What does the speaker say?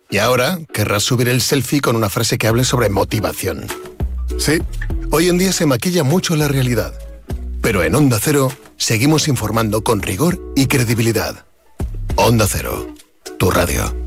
Y ahora querrás subir el selfie con una frase que hable sobre motivación. Sí, hoy en día se maquilla mucho la realidad. Pero en Onda Cero seguimos informando con rigor y credibilidad. Onda Cero, tu radio.